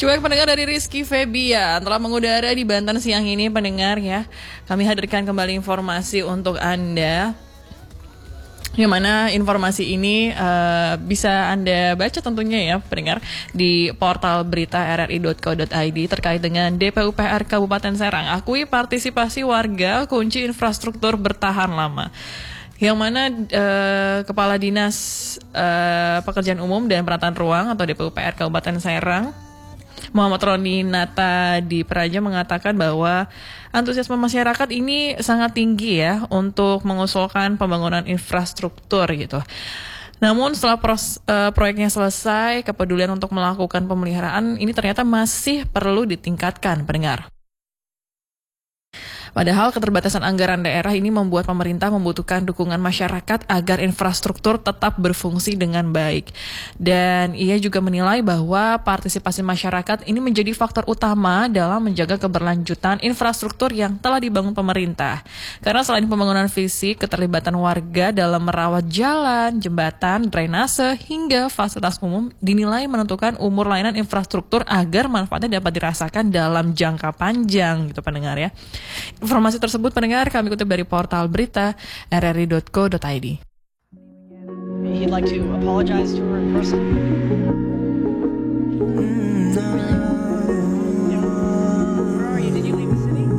Cuek pendengar dari Rizky Febian telah mengudara di Banten siang ini pendengar ya. Kami hadirkan kembali informasi untuk Anda. Yang mana informasi ini bisa Anda baca tentunya ya pendengar di portal berita rri.co.id terkait dengan DPUPR Kabupaten Serang. Akui partisipasi warga kunci infrastruktur bertahan lama. Yang mana Kepala Dinas Pekerjaan Umum dan Penataan Ruang atau DPUPR Kabupaten Serang Muhammad Roni Nata di Praja mengatakan bahwa antusiasme masyarakat ini sangat tinggi ya untuk mengusulkan pembangunan infrastruktur gitu. Namun setelah proyeknya selesai, kepedulian untuk melakukan pemeliharaan ini ternyata masih perlu ditingkatkan pendengar. Padahal keterbatasan anggaran daerah ini membuat pemerintah membutuhkan dukungan masyarakat agar infrastruktur tetap berfungsi dengan baik. Dan ia juga menilai bahwa partisipasi masyarakat ini menjadi faktor utama dalam menjaga keberlanjutan infrastruktur yang telah dibangun pemerintah. Karena selain pembangunan fisik, keterlibatan warga dalam merawat jalan, jembatan, drainase, hingga fasilitas umum dinilai menentukan umur layanan infrastruktur agar manfaatnya dapat dirasakan dalam jangka panjang gitu pendengar ya. Informasi tersebut pendengar kami kutip dari portal berita rri.co.id. He'd like to apologize to her in person.